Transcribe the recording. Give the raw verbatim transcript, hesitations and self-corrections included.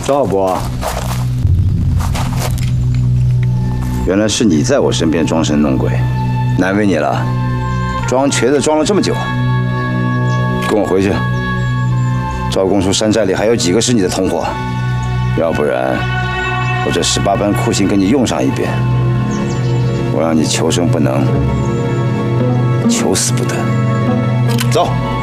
赵伯，原来是你在我身边装神弄鬼，难为你了。装瘸子装了这么久，跟我回去。赵公叔山寨里还有几个是你的同伙？要不然，我这十八般酷刑给你用上一遍，我让你求生不能，求死不得。走。